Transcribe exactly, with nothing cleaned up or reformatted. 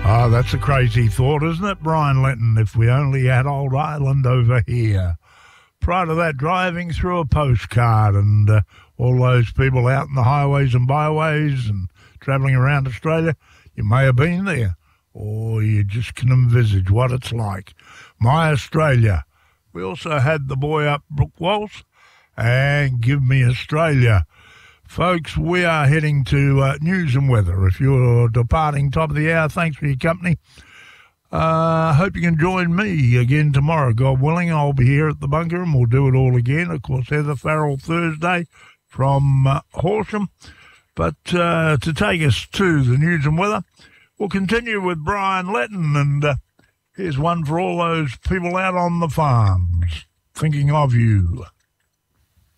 Oh, that's a crazy thought, isn't it, Brian Lenton? If we only had old Ireland over here. Prior to that, driving through a postcard and uh, all those people out in the highways and byways and travelling around Australia, you may have been there, or you just can envisage what it's like. My Australia. We also had the boy up Brooke Walsh and Give Me Australia. Folks, we are heading to uh, news and weather. If you're departing top of the hour, thanks for your company. I uh, hope you can join me again tomorrow. God willing, I'll be here at the bunker and we'll do it all again. Of course, Heather Farrell Thursday from uh, Horsham. But uh, to take us to the news and weather, we'll continue with Brian Lenton. And uh, here's one for all those people out on the farms. Thinking of you.